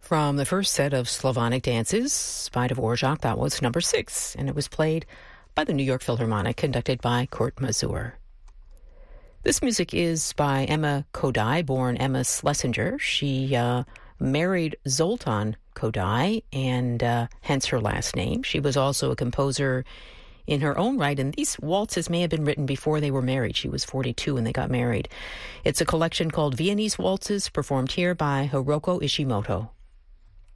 From the first set of Slavonic dances by Dvorak, that was number 6, and it was played by the New York Philharmonic, conducted by Kurt Masur. This music is by Emma Kodály, born Emma Schlesinger. She married Zoltán Kodály, and hence her last name. She was also a composer in her own right, and these waltzes may have been written before they were married. She was 42 when they got married. It's a collection called Viennese Waltzes, performed here by Hiroko Ishimoto.